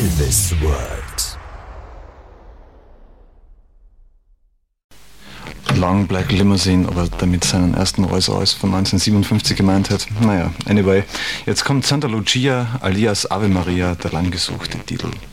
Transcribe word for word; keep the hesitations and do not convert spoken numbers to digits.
Elvis World. Long Black Limousine, aber damit seinen ersten Rolls Royce von neunzehnhundertsiebenundfünfzig gemeint hat. Naja, anyway. Jetzt kommt Santa Lucia alias Ave Maria, der langgesuchte Titel.